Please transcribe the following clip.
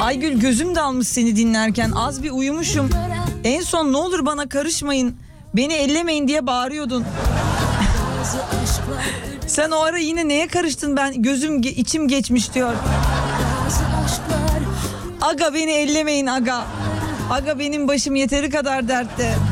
Aygül gözüm dalmış seni dinlerken, az bir uyumuşum. En son ne olur bana karışmayın, beni ellemeyin diye bağırıyordun. Sen o ara yine neye karıştın, ben gözüm içim geçmiş diyor. Aga beni ellemeyin aga. Aga benim başım yeteri kadar dertte.